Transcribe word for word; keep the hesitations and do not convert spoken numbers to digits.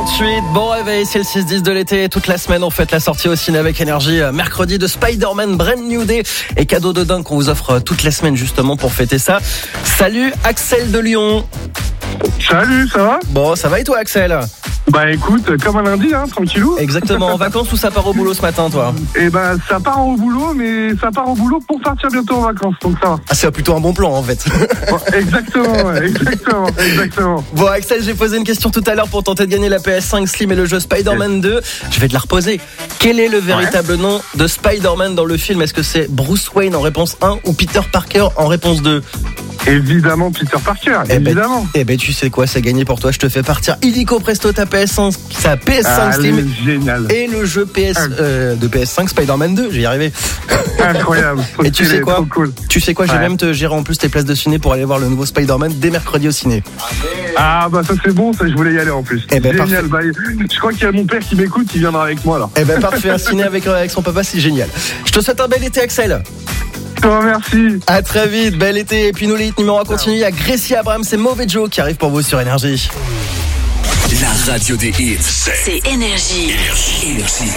trente-huit, bon réveil, c'est le six dix de l'été. Toute la semaine, on fête la sortie au ciné avec énergie. Mercredi de Spider-Man Brand New Day et cadeau de dingue qu'on vous offre toutes les semaines justement pour fêter ça. Salut Axel de Lyon. Salut, ça va? Bon, ça va et toi Axel? Bah écoute, comme un lundi, hein, tranquillou. Exactement, en vacances ou ça part au boulot ce matin toi? Eh ben ça part au boulot, mais ça part au boulot pour partir bientôt en vacances, donc ça va. Ah, c'est plutôt un bon plan en fait. Bon, exactement, ouais, exactement, exactement. Bon Axel, j'ai posé une question tout à l'heure pour tenter de gagner la P S cinq Slim et le jeu Spider-Man deux. Je vais te la reposer. Quel est le véritable ouais. nom de Spider-Man dans le film? Est-ce que c'est Bruce Wayne en réponse un ou Peter Parker en réponse deux? Évidemment Peter Parker, eh évidemment. Ben, eh ben tu sais quoi, c'est gagné pour toi. Je te fais partir illico presto ta P S cinq, sa P S cinq ah, Slim génial. Et le jeu P S euh, de P S cinq Spider-Man deux. Je vais y arriver. Incroyable. Et tu sais quoi, cool. Tu sais quoi, je vais ouais. même te gérer en plus tes places de ciné pour aller voir le nouveau Spider-Man dès mercredi au ciné. Ah bah ça c'est bon, ça je voulais y aller en plus. Eh ben, génial. Bah, je crois qu'il y a mon père qui m'écoute, qui viendra avec moi là. Eh ben parfait, un ciné avec, avec son papa, c'est génial. Je te souhaite un bel été Axel. Oh, merci. À très vite, bel été. Et puis nous les hits numéro un continue. Il y a Gracie Abrams et Mauvais Joe qui arrivent pour vous sur Énergie. La radio des hits, c'est Énergie. Énergie. Énergie.